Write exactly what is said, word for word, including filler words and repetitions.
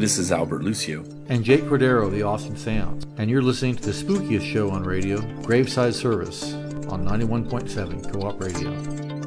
This is Albert Lucio. And Jake Cordero, the Awesome Sounds. And you're listening to the spookiest show on radio, Graveside Service, on ninety-one point seven Co-op Radio.